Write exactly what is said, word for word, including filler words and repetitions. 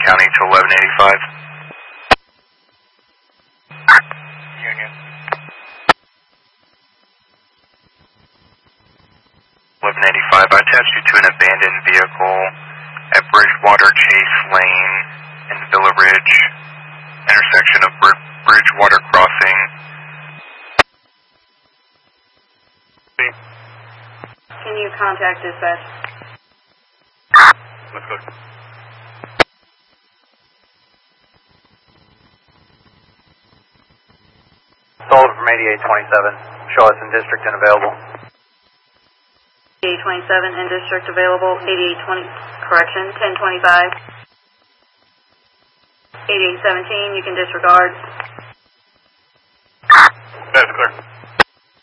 County to eleven eighty-five. Union. eleven eighty-five, I attached you to an abandoned vehicle at Bridgewater Chase Lane in Villa Ridge, intersection of Br Bridgewater Crossing. Can you contact dispatch? Let's go. Sullivan from eighty-eight twenty-seven. Show us in district and available. eighty-eight twenty-seven in district available. eighty-eight twenty, correction, ten twenty-five. eighty-eight seventeen, you can disregard. That's clear.